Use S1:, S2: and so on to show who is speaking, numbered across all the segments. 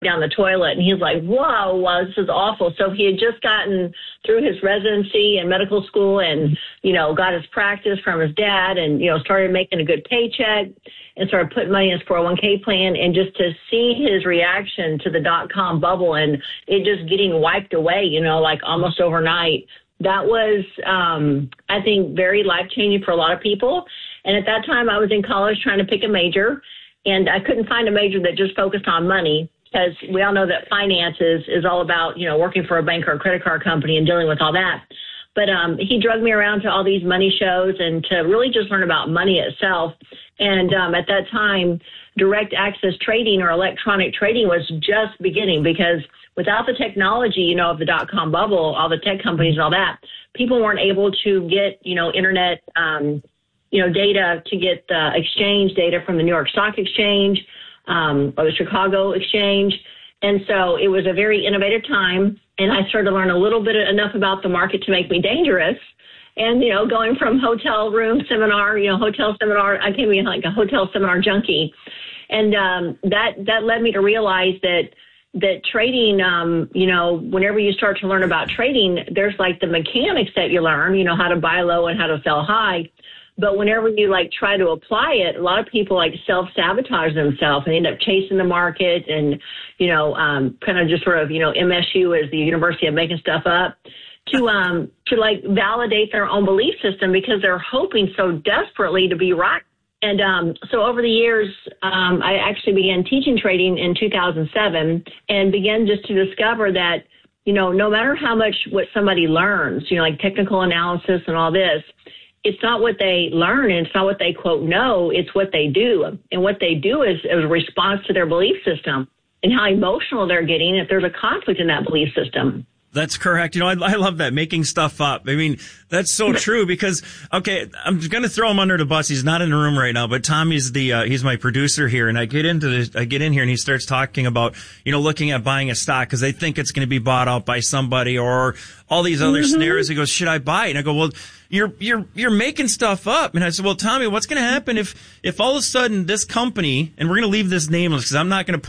S1: down the toilet. And he's like, whoa, wow, this is awful. So he had just gotten through his residency and medical school and, got his practice from his dad and, started making a good paycheck and started putting money in his 401k plan. And just to see his reaction to the dot-com bubble and it just getting wiped away, like almost overnight, that was, I think, very life-changing for a lot of people. And at that time, I was in college trying to pick a major, and I couldn't find a major that just focused on money, because we all know that finance is all about, working for a bank or a credit card company and dealing with all that. But he drugged me around to all these money shows and to really just learn about money itself. And at that time, direct access trading or electronic trading was just beginning, because without the technology, of the dot-com bubble, all the tech companies and all that, people weren't able to get, internet, data, to get the exchange data from the New York Stock Exchange or the Chicago Exchange. And so it was a very innovative time. And I started to learn a little bit enough about the market to make me dangerous. And, going from hotel room seminar, hotel seminar, I came in like a hotel seminar junkie. And that led me to realize that trading, whenever you start to learn about trading, there's like the mechanics that you learn, how to buy low and how to sell high. But whenever you try to apply it, a lot of people self-sabotage themselves and end up chasing the market and, kind of just sort of, MSU as the University of making stuff up to validate their own belief system, because they're hoping so desperately to be right. And so over the years, I actually began teaching trading in 2007 and began just to discover that, no matter how much what somebody learns, like technical analysis and all this, it's not what they learn and it's not what they, quote, know, it's what they do. And what they do is a response to their belief system and how emotional they're getting if there's a conflict in that belief system.
S2: That's correct. I love that, making stuff up. I mean, that's so true because, okay, I'm going to throw him under the bus. He's not in the room right now, but Tommy's he's my producer here. And I get in here and he starts talking about, looking at buying a stock because they think it's going to be bought out by somebody or all these other scenarios. He goes, should I buy it? And I go, well, you're making stuff up. And I said, well, Tommy, what's going to happen if all of a sudden this company, and we're going to leave this nameless because I'm not going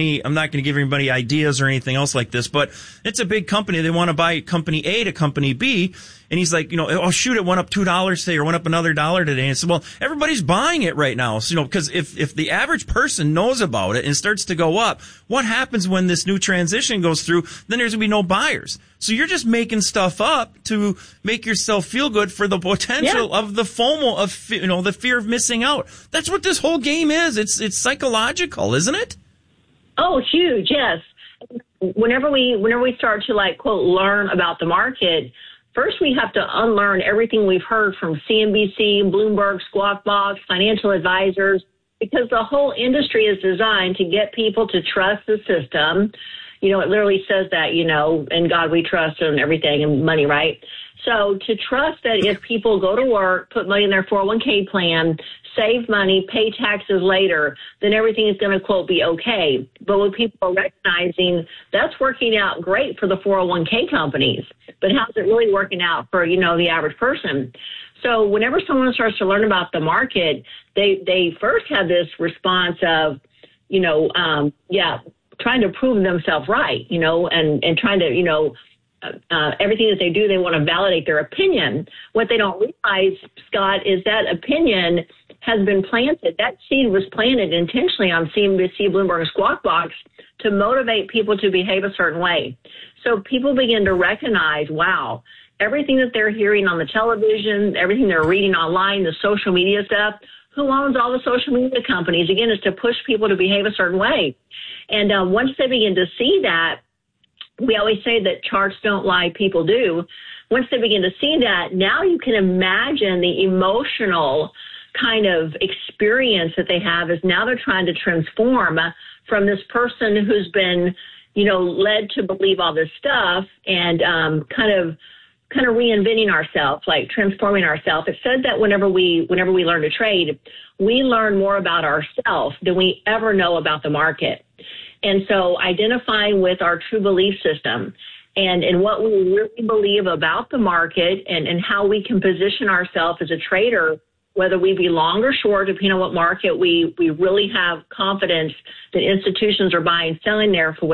S2: to give anybody ideas or anything else like this, but it's a big company. They want to buy company A to company B. And he's like, oh shoot, it went up $2 today or went up another $1 today. And I said, well, everybody's buying it right now. So, because if the average person knows about it and starts to go up, what happens when this new transition goes through? Then there's going to be no buyers. So you're just making stuff up to make yourself feel good for the potential of the FOMO of, the fear of missing out. That's what this whole game is. It's psychological, isn't it?
S1: Oh, huge. Yes. Whenever we start to quote, learn about the market, first we have to unlearn everything we've heard from CNBC, Bloomberg, Squawk Box, financial advisors, because the whole industry is designed to get people to trust the system. It literally says that, in God we trust and everything and money, right? So to trust that if people go to work, put money in their 401k plan, save money, pay taxes later, then everything is going to, quote, be okay. But when people are recognizing that's working out great for the 401k companies, but how's it really working out for, the average person? So whenever someone starts to learn about the market, they first have this response of, trying to prove themselves right, and trying to, everything that they do, they want to validate their opinion. What they don't realize, Scott, is that opinion has been planted. That seed was planted intentionally on CNBC, Bloomberg, and Squawk Box to motivate people to behave a certain way. So people begin to recognize, wow, everything that they're hearing on the television, everything they're reading online, the social media stuff, who owns all the social media companies? Again, is to push people to behave a certain way. And once they begin to see that, we always say that charts don't lie, people do. Once they begin to see that, now you can imagine the emotional kind of experience that they have as now they're trying to transform from this person who's been, led to believe all this stuff and kind of reinventing ourselves, like transforming ourselves. It said that whenever we learn to trade, we learn more about ourselves than we ever know about the market. And so identifying with our true belief system and what we really believe about the market and how we can position ourselves as a trader whether we be long or short, depending on what market we really have confidence that institutions are buying, selling there for